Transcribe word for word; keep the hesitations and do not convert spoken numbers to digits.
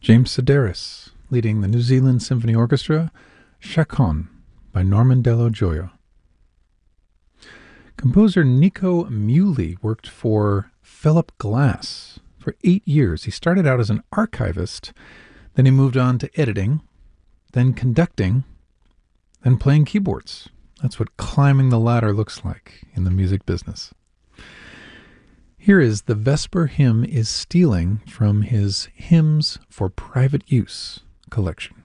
James Sedaris, leading the New Zealand Symphony Orchestra, Chaconne by Norman Dello Joio. Composer Nico Muhly worked for Philip Glass for eight years. He started out as an archivist, then he moved on to editing, then conducting, then playing keyboards. That's what climbing the ladder looks like in the music business. Here is The Vesper Hymn is Stealing from his Hymns for Private Use collection.